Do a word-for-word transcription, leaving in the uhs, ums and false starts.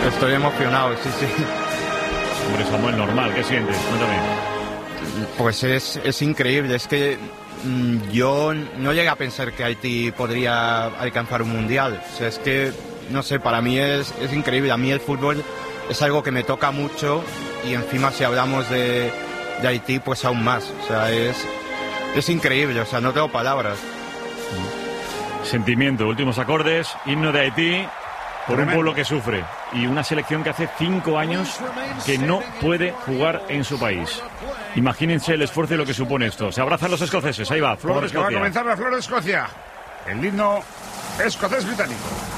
Estoy emocionado, sí, sí. Hombre, Samuel, normal, ¿qué sientes? Cuéntame. Pues es, es increíble, es que mmm, yo no llegué a pensar que Haití podría alcanzar un mundial. O sea, es que, no sé, para mí es, es increíble. A mí el fútbol es algo que me toca mucho y encima si hablamos de, de Haití, pues aún más. O sea, es, es increíble, o sea, no tengo palabras. Sentimiento, últimos acordes, himno de Haití, por un pueblo que sufre y una selección que hace cinco años que no puede jugar en su país. Imagínense el esfuerzo y lo que supone esto. Se abrazan los escoceses, ahí va, Flor de Escocia. Va a comenzar la Flor de Escocia, el himno escocés británico.